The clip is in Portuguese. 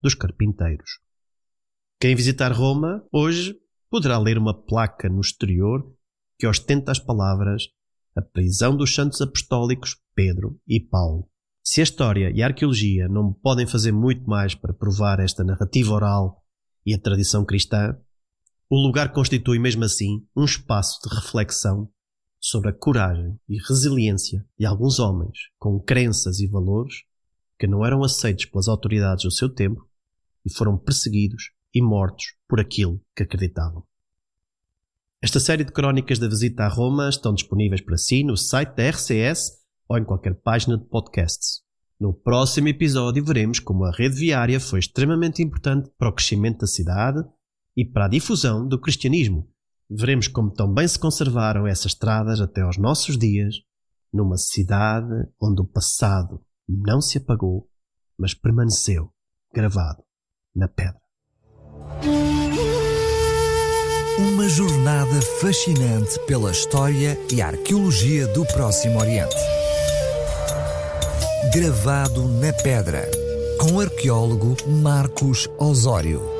dos carpinteiros. Quem visitar Roma hoje poderá ler uma placa no exterior que ostenta as palavras "A prisão dos santos apostólicos Pedro e Paulo". Se a história e a arqueologia não podem fazer muito mais para provar esta narrativa oral e a tradição cristã, o lugar constitui mesmo assim um espaço de reflexão sobre a coragem e resiliência de alguns homens com crenças e valores que não eram aceitos pelas autoridades do seu tempo e foram perseguidos e mortos por aquilo que acreditavam. Esta série de crónicas da visita a Roma estão disponíveis para si no site da RCS ou em qualquer página de podcasts. No próximo episódio veremos como a rede viária foi extremamente importante para o crescimento da cidade e para a difusão do cristianismo. Veremos como também se conservaram essas estradas até aos nossos dias, numa cidade onde o passado não se apagou, mas permaneceu gravado na pedra. Uma jornada fascinante pela história e arqueologia do Próximo Oriente. Gravado na pedra, com o arqueólogo Marcos Osório.